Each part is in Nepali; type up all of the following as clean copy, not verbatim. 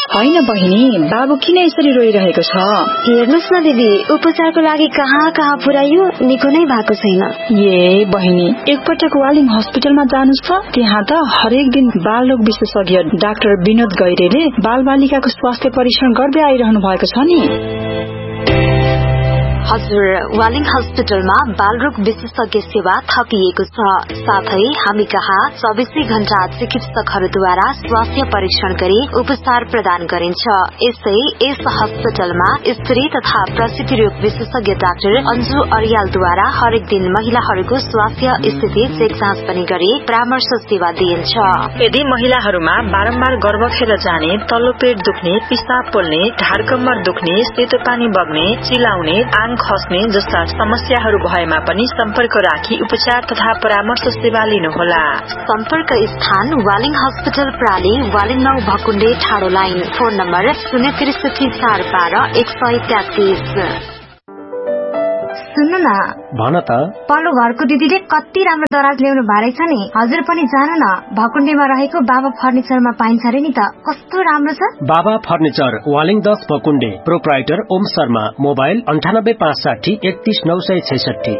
हैन बहिनी, बाबु किन यसरी रोइरहेको छ? हेर्नुस् न दिदी, उपचारको लागि कहाँ पुर्याइयो, निको नै भएको छैन। ए बहिनी, एकपटक वालिङ हस्पिटलमा जानुस् त। त्यहाँ त हरेक दिन बालरोग विशेषज्ञ डाक्टर विनोद गैरेले बालबालिकाको स्वास्थ्य परीक्षण गर्दै आइरहनु भएको छ नि। हजुर, वालिङ हस्पिटलमा बालरोग विशेषज्ञ सेवा थपिएको छ। साथै हामी कहाँ 24 घण्टा चिकित्सकहरूद्वारा स्वास्थ्य परीक्षण गरी उपचार प्रदान गरिन्छ। यसै यस हस्पिटलमा स्त्री तथा प्रसूति रोग विशेषज्ञ डाक्टर अन्जु अर्यालद्वारा हरेक दिन महिलाहरूको स्वास्थ्य स्थिति चेक जाँच पनि गरी परामर्श सेवा दिइन्छ। यदि महिलाहरूमा बारम्बार गर्भ खेर जाने, तल्लो पेट दुख्ने, पिसाब पोल्ने, ढाड कम्मर दुख्ने, सेतो पानी बग्ने, चिलाउने, खस्ने जस्ता समस्याहरू भएमा पनि सम्पर्क राखी उपचार तथा परामर्श सेवा लिनुहोला। सम्पर्क स्थान वालिङ हस्पिटल प्राली, वालिङ 9 भकुण्डे ठाडो लाइन। Phone number 063 412 133। सुन्नु न, भन त। पल्लो घरको दिदीले कति राम्रो दराज ल्याउनु भएको छ नि। हजुर पनि जानु न, भकुण्डेमा रहेको बाबा फर्निचरमा पाइन्छ रे नि त। कस्तो राम्रो छ। बाबा furniture, Waling 10 भकुण्डे। Proprietor Om Sharma. Mobile 9856 31966।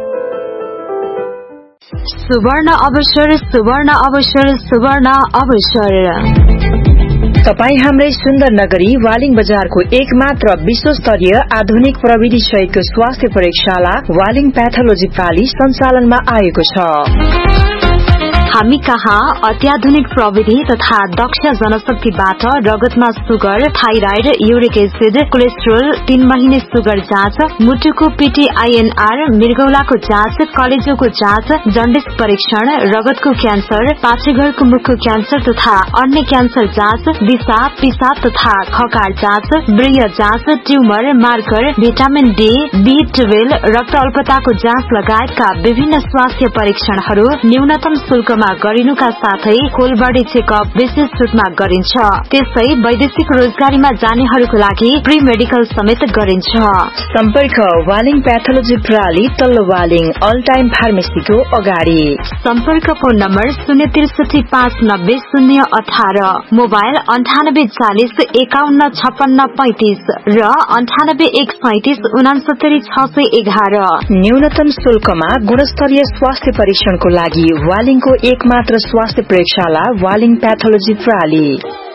सुवर्ण अवसर, सुवर्ण अवसर, सुवर्ण अवसर। तपाई हाम्रै सुन्दर नगरी वालिङ बजारको एकमात्र विश्वस्तरीय आधुनिक प्रविधि सहितको स्वास्थ्य प्रयोगशाला वालिङ प्याथोलोजी प्राली सञ्चालनमा आएको छ। हामी कहाँ अत्याधुनिक प्रविधि तथा दक्ष जनशक्तिबाट रगतमा sugar, thyroid, uric acid, cholesterol, 3 महिने सुगर जाँच, मुटुको PTINR, मृगौलाको जाँच, कलेजोको जाँच, जन्डिस परीक्षण, रगतको क्यान्सर, पाचेघरको मुखको क्यान्सर तथा अन्य क्यान्सर जाँच, दिशा, पिसाब तथा खकार जाँच, ब्रिय जाँच, tumour, marker, vitamin D, B12, रक्त अल्पताको जाँच लगायतका विभिन्न स्वास्थ्य परीक्षणहरू न्यूनतम शुल्क गरिनुका साथै होल बडी चेकअप विशेष छुटमा गरिन्छ। त्यसै वैदेशिक रोजगारीमा जानेहरूको लागि प्री मेडिकल समेत गरिन्छ। सम्पर्क वालिङ प्याथोलोजी प्राली, तल्लो वालिङ, अल टाइम फार्मेसीको अगाडि। सम्पर्क फोन नम्बर 063 590 018, मोबाइल 9840 51 56 35 र 98 137 69 611। न्यूनतम शुल्कमा गुणस्तरीय स्वास्थ्य परीक्षणको लागि वालिङको एकमात्र स्वास्थ्य प्रयोगशाला वालिङ प्याथोलोजी प्राली।